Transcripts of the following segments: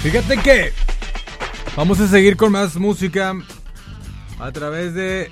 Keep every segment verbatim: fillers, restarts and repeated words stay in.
Fíjate que vamos a seguir con más música a través de...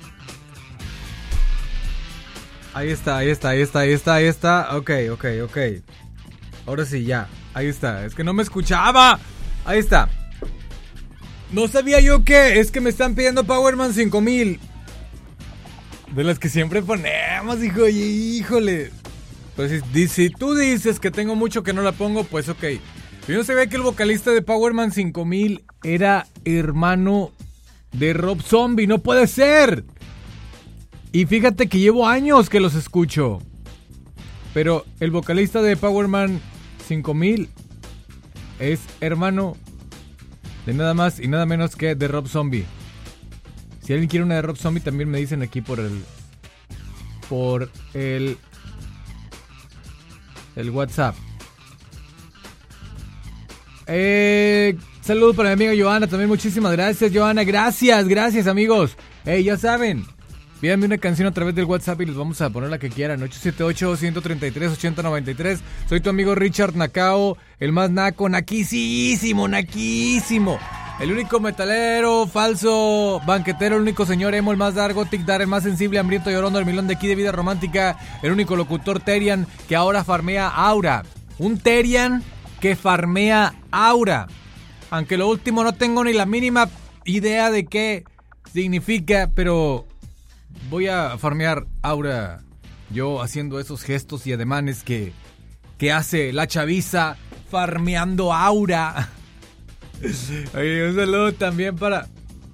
Ahí está, ahí está, ahí está, ahí está, ahí está. Ok, ok, ok. Ahora sí, ya. Ahí está. Es que no me escuchaba. Ahí está. No sabía yo qué. Es que me están pidiendo Powerman cinco mil. De las que siempre ponemos, hijo. Híjole. Pues si, si tú dices que tengo mucho que no la pongo, pues ok. Yo no sabía que el vocalista de Powerman cinco mil era hermano de Rob Zombie. ¡No puede ser! Y fíjate que llevo años que los escucho. Pero el vocalista de Powerman cinco mil es hermano de nada más y nada menos que de Rob Zombie. Si alguien quiere una de Rob Zombie, también me dicen aquí por el... Por el... El WhatsApp. Eh... Saludos para mi amiga Johanna, también muchísimas gracias, Johanna. Gracias, gracias, amigos. Hey, ya saben, pídanme una canción a través del WhatsApp y les vamos a poner la que quieran. ocho siete ocho, uno tres tres, ocho cero nueve tres. Soy tu amigo Richard Nacao, el más naco, naquísimo, naquísimo. El único metalero, falso, banquetero, el único señor emo, el más largo, tic-dar, el más sensible, hambriento, llorondo, el milón de aquí de vida romántica. El único locutor Terian que ahora farmea Aura. Un Terian que farmea Aura. Aunque lo último no tengo ni la mínima idea de qué significa, pero voy a farmear Aura. Yo haciendo esos gestos y ademanes que, que hace la chaviza farmeando Aura. Oye, un saludo también para...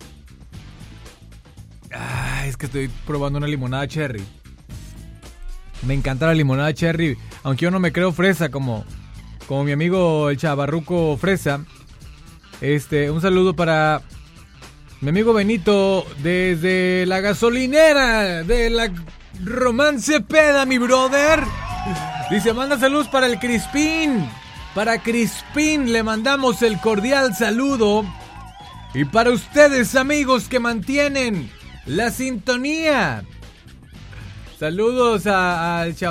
Ah, es que estoy probando una limonada cherry. Me encanta la limonada cherry, aunque yo no me creo fresa como, como mi amigo el chavarruco fresa. Este, un saludo para mi amigo Benito desde la gasolinera de la Romance Peda, mi brother. Dice, manda saludos para el Crispín. Para Crispín le mandamos el cordial saludo. Y para ustedes, amigos, que mantienen la sintonía. Saludos al chaval.